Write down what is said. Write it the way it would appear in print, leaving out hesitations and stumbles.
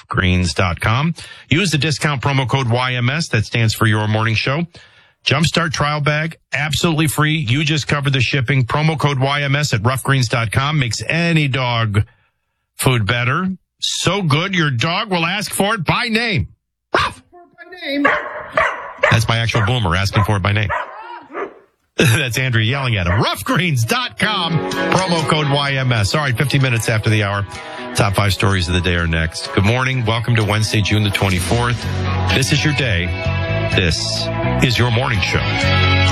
roughgreens.com. Use the discount promo code YMS. That stands for Your Morning Show. Jumpstart trial bag, absolutely free. You just covered the shipping. Promo code YMS at roughgreens.com makes any dog food better. So good, your dog will ask for it by name. Ruff! That's my actual boomer asking for it by name. That's Andrea yelling at him. Roughgreens.com, promo code YMS. All right, 15 minutes after the hour. Top 5 stories of the day are next. Good morning. Welcome to Wednesday, June the 24th. This is your day. This is your morning show.